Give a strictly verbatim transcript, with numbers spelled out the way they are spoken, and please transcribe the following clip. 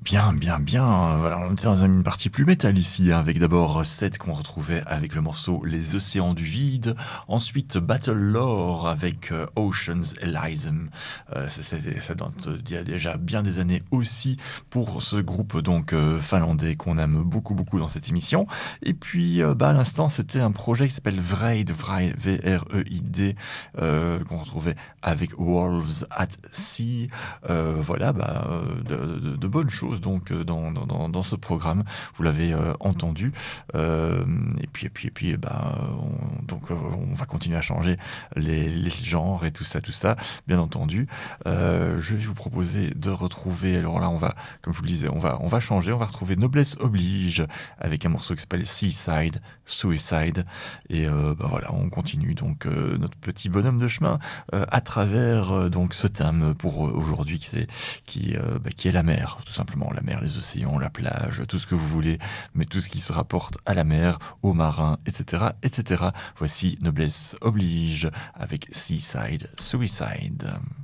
Bien, bien, bien. Voilà, on était dans une partie plus métal ici, hein, avec d'abord Seth qu'on retrouvait avec le morceau Les Océans du Vide. Ensuite, Battle Lore avec euh, Ocean's Elysium. Euh, ça, ça, ça date d'il y a déjà bien des années aussi pour ce groupe donc euh, finlandais qu'on aime beaucoup, beaucoup dans cette émission. Et puis, euh, bah, à l'instant, c'était un projet qui s'appelle Vreid, Vreid, V R E I D, euh, qu'on retrouvait avec Wolves at Sea. Euh, voilà, bah, euh, de, de, de bonnes choses donc euh, dans, dans, dans ce programme, vous l'avez euh, entendu. Euh, et puis et puis et puis bah, on, donc euh, on va continuer à changer les, les genres et tout ça tout ça, bien entendu. Euh, je vais vous proposer de retrouver. Alors là, on va, comme je vous le disais, on va on va changer. On va retrouver Noblesse oblige avec un morceau qui s'appelle Seaside Suicide. Et euh, bah voilà, on continue donc euh, notre petit bonhomme de chemin euh, à travers euh, donc ce thème pour euh, aujourd'hui qui est qui euh, bah, qui est la mer, tout simplement. La mer, les océans, la plage, tout ce que vous voulez, mais tout ce qui se rapporte à la mer, aux marins, et cetera, et cetera. Voici Noblesse oblige avec Seaside Suicide.